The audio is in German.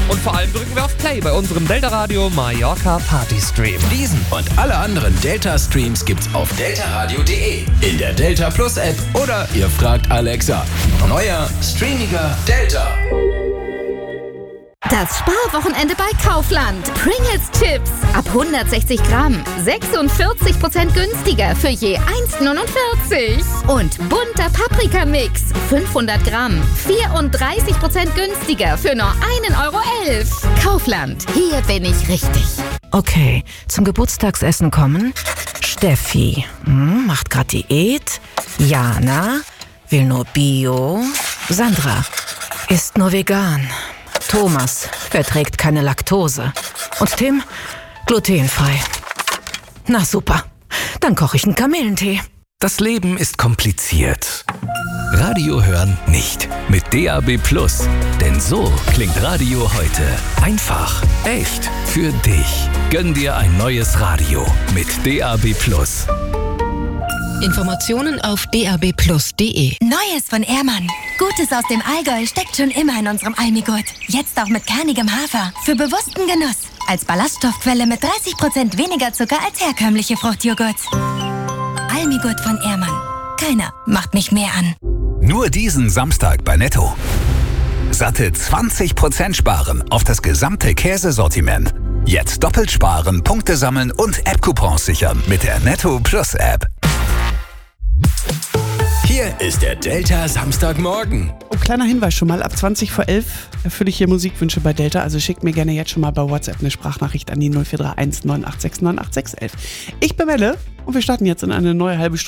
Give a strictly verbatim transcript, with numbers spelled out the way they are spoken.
Und vor allem drücken wir auf Play bei unserem Delta Radio Mallorca Party Stream. Diesen und alle anderen Delta-Streams gibt's auf delta radio punkt de, in der Delta Plus App oder ihr fragt Alexa. Neuer, streamiger Delta. Das Sparwochenende bei Kaufland. Pringles Chips ab hundertsechzig Gramm. sechsundvierzig Prozent günstiger für je eins Komma neunundvierzig. Und bunter Paprikamix. fünfhundert Gramm. vierunddreißig Prozent günstiger für nur ein Euro elf. Kaufland. Hier bin ich richtig. Okay, zum Geburtstagsessen kommen. Steffi, hm, macht grad Diät. Jana, will nur Bio. Sandra, isst nur vegan. Thomas verträgt keine Laktose. Und Tim, glutenfrei. Na super, dann koche ich einen Kamillentee. Das Leben ist kompliziert. Radio hören nicht. Mit D A B Plus. Denn so klingt Radio heute. Einfach, echt, für dich. Gönn dir ein neues Radio mit D A B Plus. Informationen auf d a b plus punkt de. Neues von Ehrmann. Gutes aus dem Allgäu steckt schon immer in unserem Almigurt. Jetzt auch mit kernigem Hafer. Für bewussten Genuss. Als Ballaststoffquelle mit dreißig Prozent weniger Zucker als herkömmliche Fruchtjoghurts. Almigurt von Ehrmann. Keiner macht mich mehr an. Nur diesen Samstag bei Netto. Satte zwanzig Prozent sparen auf das gesamte Käsesortiment. Jetzt doppelt sparen, Punkte sammeln und App-Coupons sichern mit der Netto Plus App. Hier ist der Delta Samstagmorgen. Oh, kleiner Hinweis schon mal, ab zwanzig vor elf erfülle ich hier Musikwünsche bei Delta, also schickt mir gerne jetzt schon mal bei WhatsApp eine Sprachnachricht an die null vier drei eins neun acht sechs neun acht sechs eins eins. Ich bin Melle und wir starten jetzt in eine neue halbe Stunde.